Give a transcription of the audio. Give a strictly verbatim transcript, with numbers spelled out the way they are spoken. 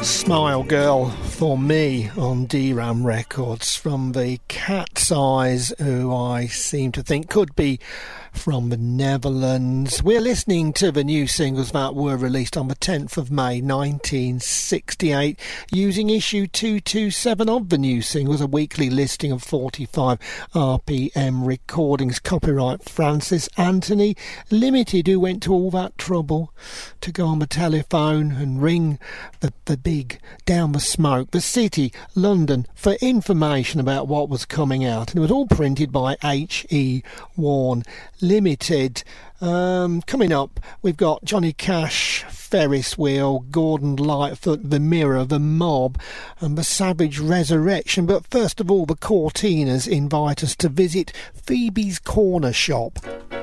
Smile Girl for me on D-Ram Records from the Cat's Eyes, who I seem to think could be from the Netherlands. We're listening to the new singles that were released on the tenth of May nineteen sixty-eight using issue two twenty-seven of the new singles, a weekly listing of forty-five R P M recordings. Copyright Francis Anthony Limited, who went to all that trouble to go on the telephone and ring the, the big Down the Smoke, the City, London, for information about what was coming out. And it was all printed by H E Warne Limited. Um, coming up, we've got Johnny Cash, Ferris Wheel, Gordon Lightfoot, The Mirror, The Mob, and The Savage Resurrection. But first of all, the Cortinas invite us to visit Phoebe's Corner Shop.